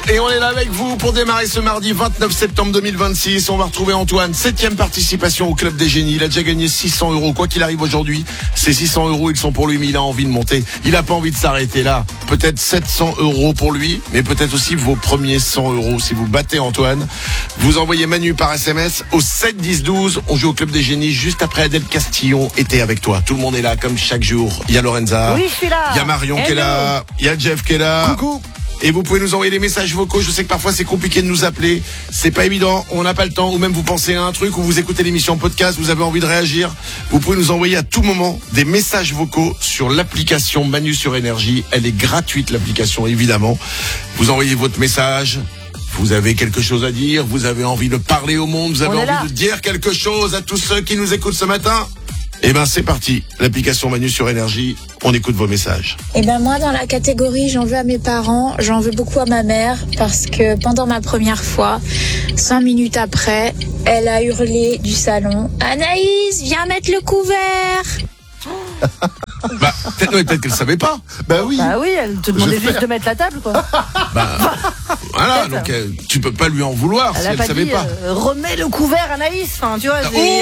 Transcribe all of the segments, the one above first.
Et on est là avec vous pour démarrer ce mardi 29 septembre 2026. On va retrouver Antoine, 7e participation au Club des Génies. Il a déjà gagné 600 €. Quoi qu'il arrive aujourd'hui, ces 600 €, ils sont pour lui, mais il a envie de monter. Il a pas envie de s'arrêter là. Peut-être 700 € pour lui, mais peut-être aussi vos premiers 100 € si vous battez Antoine. Vous envoyez Manu par SMS au 7 10 12. On joue au Club des Génies juste après Adèle Castillon était avec toi. Tout le monde est là comme chaque jour. Il y a Lorenza. Oui, je suis là. Il y a Marion qui est là. Il y a Jeff qui est là. Coucou. Et vous pouvez nous envoyer des messages vocaux. Je sais que parfois c'est compliqué de nous appeler. C'est pas évident. On n'a pas le temps. Ou même vous pensez à un truc ou vous écoutez l'émission en podcast. Vous avez envie de réagir. Vous pouvez nous envoyer à tout moment des messages vocaux sur l'application Manu sur Énergie. Elle est gratuite, l'application, évidemment. Vous envoyez votre message. Vous avez quelque chose à dire. Vous avez envie de parler au monde. Vous avez envie de dire quelque chose à tous ceux qui nous écoutent ce matin. Eh ben, c'est parti. L'application Manu sur Énergie. On écoute vos messages. Eh ben moi, dans la catégorie j'en veux à mes parents, j'en veux beaucoup à ma mère parce que pendant ma première fois, 5 minutes après, elle a hurlé du salon « Anaïs, viens mettre le couvert !» Bah, peut-être qu'elle savait pas. Bah oui. Bah oui, elle te demandait juste de mettre la table, quoi. Bah, voilà, donc tu peux pas lui en vouloir si elle savait pas. Remets le couvert, Anaïs. Enfin, tu vois, il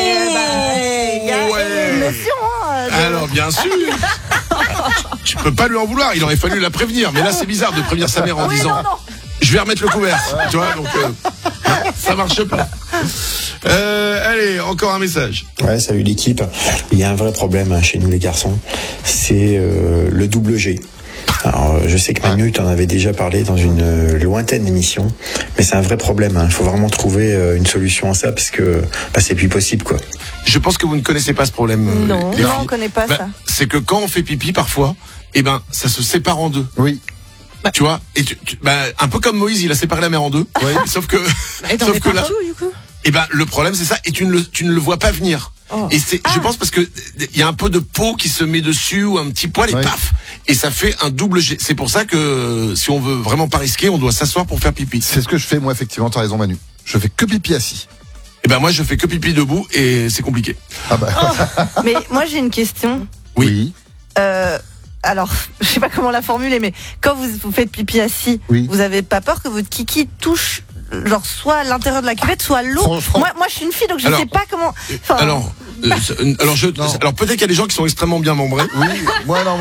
y a une notion, hein. Alors, bien sûr. Tu peux pas lui en vouloir. Il aurait fallu la prévenir. Mais là, c'est bizarre de prévenir sa mère en disant non. Je vais remettre le couvert. Tu vois, donc ça marche pas. Allez, encore un message. Ouais, salut l'équipe. Il y a un vrai problème chez nous les garçons. C'est le double G. Alors, je sais que Manu t'en avait déjà parlé dans une lointaine émission, mais c'est un vrai problème. Il faut vraiment trouver une solution à ça parce que c'est plus possible, quoi. Je pense que vous ne connaissez pas ce problème. Non, on connaît pas ça. C'est que quand on fait pipi, parfois, ça se sépare en deux. Oui. Tu vois, et un peu comme Moïse, il a séparé la mer en deux. Oui. Sauf que là, du coup. le problème c'est ça, et tu ne le vois pas venir. Oh. Et je pense parce que il y a un peu de peau qui se met dessus ou un petit poil et paf, et ça fait un double G. C'est pour ça que si on veut vraiment pas risquer, on doit s'asseoir pour faire pipi. C'est ce que je fais moi, effectivement. T'as raison, Manu. Je fais que pipi assis. Et moi je fais que pipi debout et c'est compliqué. Ah bah. Oh. Mais moi j'ai une question. Oui. Alors, je sais pas comment la formuler, mais quand vous faites pipi assis, vous avez pas peur que votre kiki touche genre soit à l'intérieur de la cuvette, soit à l'eau? Moi je suis une fille, donc je sais pas comment. Alors peut-être qu'il y a des gens qui sont extrêmement bien membrés. Oui. Moi non,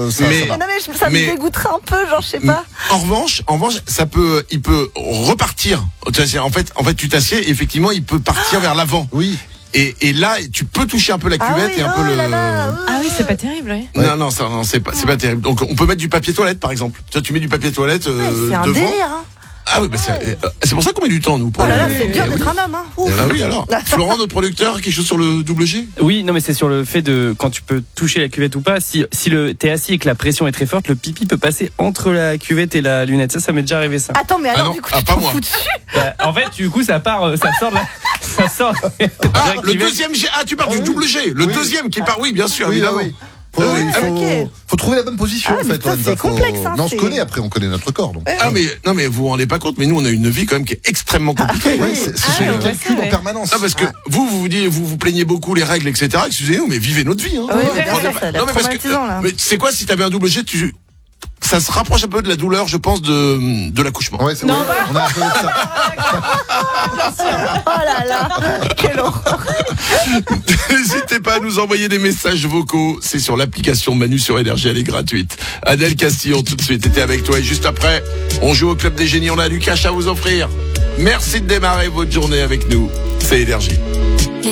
ça me dégoûterait un peu, genre je sais pas. En revanche, il peut repartir. En fait, tu t'assieds et effectivement, il peut partir vers l'avant. Oui. Et là, tu peux toucher un peu la cuvette et un peu le. Ah oui, c'est pas terrible, oui. Non, c'est pas terrible. Donc, on peut mettre du papier toilette, par exemple. Tu mets du papier toilette c'est un devant. délire, hein. Ah oui, c'est pour ça qu'on met du temps, nous. Oh là là, c'est dur d'être un homme, hein. Ouf. Ah oui, alors. Florent, notre producteur, quelque chose sur le double G? Oui, non, mais c'est sur le fait de quand tu peux toucher la cuvette ou pas. Si t'es assis et que la pression est très forte, le pipi peut passer entre la cuvette et la lunette. Ça m'est déjà arrivé, ça. Attends, mais alors, du coup, tu t'en fous dessus? En fait, du coup, ça sort de la. Ça sort. Le deuxième G. Ah, tu parles du double G. Le deuxième qui part, oui, bien sûr, évidemment. Oui. Faut trouver la bonne position, en fait. C'est complexe, hein. Non, on connaît notre corps, donc. Mais vous vous rendez pas compte, mais nous, on a une vie quand même qui est extrêmement compliquée. C'est un calcul en permanence. Ah, parce que vous plaignez beaucoup les règles, etc. Excusez-nous, mais vivez notre vie, hein. Mais c'est quoi, si t'avais un double G, ça se rapproche un peu de la douleur, je pense, de l'accouchement. Ouais, on a un peu de ça. Oh là là, quelle horreur. N'hésitez pas à nous envoyer des messages vocaux. C'est sur l'application Manu sur Énergie, elle est gratuite. Adèle Castillon, tout de suite, était avec toi. Et juste après, on joue au Club des Génies. On a du cash à vous offrir. Merci de démarrer votre journée avec nous. C'est Énergie.